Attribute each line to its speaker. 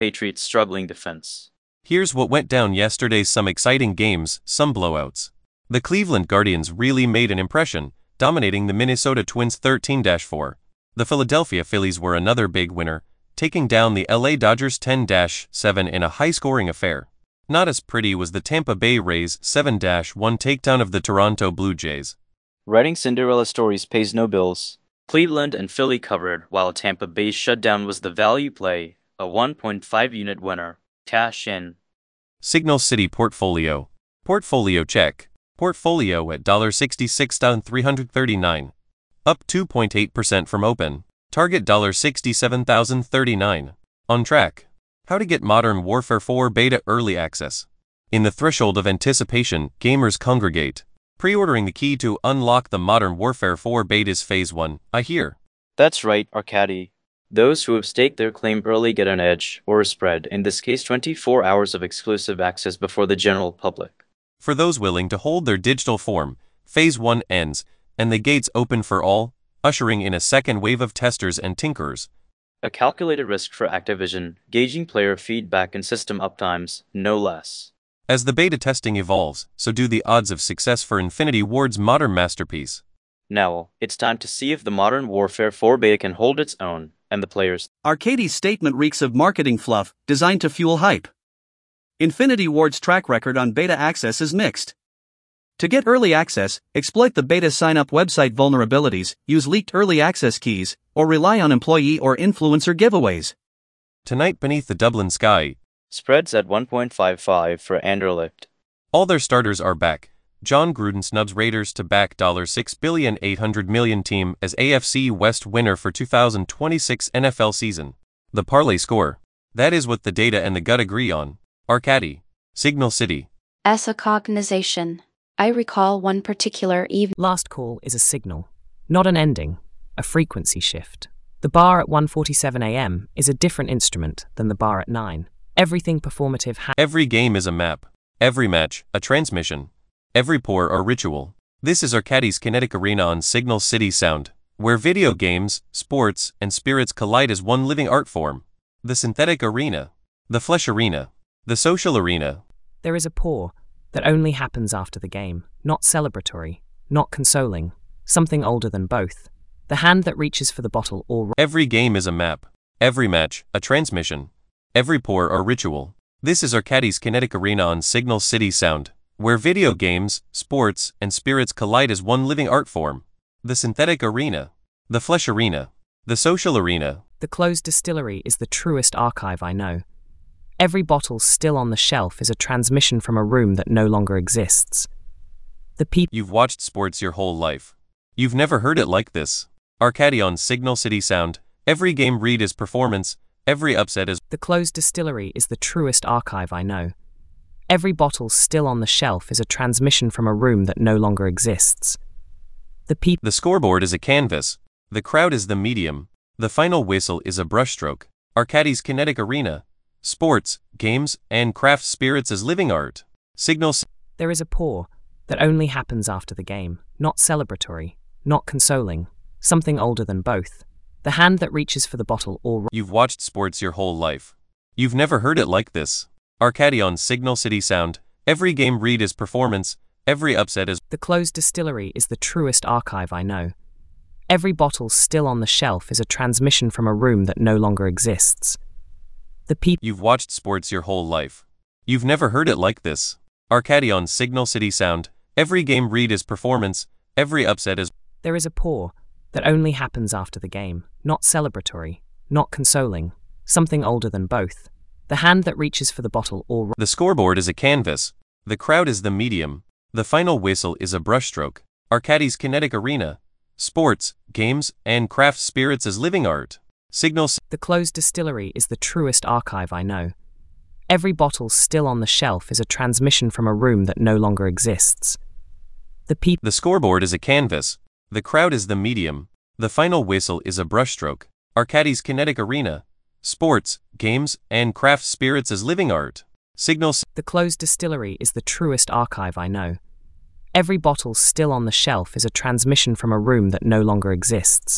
Speaker 1: Patriots' struggling defense.
Speaker 2: Here's what went down yesterday: some exciting games, some blowouts. The Cleveland Guardians really made an impression, dominating the Minnesota Twins 13-4. The Philadelphia Phillies were another big winner, taking down the LA Dodgers 10-7 in a high-scoring affair. Not as pretty was the Tampa Bay Rays 7-1 takedown of the Toronto Blue Jays.
Speaker 1: Writing Cinderella stories pays no bills. Cleveland and Philly covered, while Tampa Bay's shutdown was the value play, a 1.5 unit winner. Cash in.
Speaker 2: Signal City Portfolio. Portfolio check. Portfolio at $66,339. Up 2.8% from open. Target $67,039. On track. How to get Modern Warfare 4 Beta Early Access. In the threshold of anticipation, gamers congregate. Pre-ordering the key to unlock the Modern Warfare 4 Beta's Phase 1, I hear.
Speaker 1: That's right, Arcady. Those who have staked their claim early get an edge, or a spread, in this case 24 hours of exclusive access before the general public.
Speaker 2: For those willing to hold their digital form, Phase 1 ends, and the gates open for all, ushering in a second wave of testers and tinkerers.
Speaker 1: A calculated risk for Activision, gauging player feedback and system uptimes, no less.
Speaker 2: As the beta testing evolves, so do the odds of success for Infinity Ward's modern masterpiece.
Speaker 1: Now, it's time to see if the Modern Warfare 4 Beta can hold its own, and the players.
Speaker 3: Arcady's statement reeks of marketing fluff, designed to fuel hype. Infinity Ward's track record on beta access is mixed. To get early access, exploit the beta sign-up website vulnerabilities, use leaked early access keys, or rely on employee or influencer giveaways.
Speaker 2: Tonight beneath the Dublin sky.
Speaker 1: Spreads at 1.55 for Anderlecht.
Speaker 2: All their starters are back. John Gruden snubs Raiders to back $6.8 billion team as AFC West winner for 2026 NFL season. The parlay score. That is what the data and the gut agree on. Arcady. Signal City.
Speaker 4: As a cognization, I recall one particular evening.
Speaker 5: Last call is a signal, not an ending, a frequency shift. The bar at 1:47 a.m. is a different instrument than the bar at 9. Everything performative
Speaker 2: Every game is a map. Every match, a transmission. Every pour or ritual. This is Arcady's Kinetic Arena on Signal City Sound, where video games, sports, and spirits collide as one living art form. The synthetic arena. The flesh arena. The social arena.
Speaker 5: There is a pour that only happens after the game, not celebratory, not consoling, something older than both. The hand that reaches for the bottle or...
Speaker 2: Every game is a map. Every match, a transmission. Every pour or ritual. This is Arcady's Kinetic Arena on Signal City Sound, where video games, sports, and spirits collide as one living art form. The synthetic arena. The flesh arena. The social arena.
Speaker 5: The closed distillery is the truest archive I know. Every bottle still on the shelf is a transmission from a room that no longer exists. The people...
Speaker 2: You've watched sports your whole life. You've never heard it like this. Arcady on Signal City Sound. Every game read is performance. Every upset is...
Speaker 5: The closed distillery is the truest archive I know. Every bottle still on the shelf is a transmission from a room that no longer exists.
Speaker 2: The scoreboard is a canvas. The crowd is the medium. The final whistle is a brushstroke. Arcady's Kinetic Arena. Sports, games, and craft spirits as living art. Signal.
Speaker 5: There is a pour that only happens after the game, not celebratory, not consoling, something older than both. The hand that reaches for the bottle or...
Speaker 2: You've watched sports your whole life. You've never heard it like this. Arcady on Signal City Sound. Every game read is performance. Every upset is...
Speaker 5: The closed distillery is the truest archive I know. Every bottle still on the shelf is a transmission from a room that no longer exists. The people...
Speaker 2: You've watched sports your whole life. You've never heard it like this. Arcady on Signal City Sound. Every game read is performance. Every upset is...
Speaker 5: There is a pour that only happens after the game, not celebratory, not consoling, something older than both. The hand that reaches for the bottle or...
Speaker 2: The scoreboard is a canvas. The crowd is the medium. The final whistle is a brushstroke. Arcady's Kinetic Arena. Sports, games, and craft spirits as living art. Signal.
Speaker 5: The closed distillery is the truest archive I know. Every bottle still on the shelf is a transmission from a room that no longer exists.
Speaker 2: The scoreboard is a canvas. The crowd is the medium. The final whistle is a brushstroke. Arcady's Kinetic Arena. Sports, games, and craft spirits as living art. Signal.
Speaker 5: The closed distillery is the truest archive I know. Every bottle still on the shelf is a transmission from a room that no longer exists.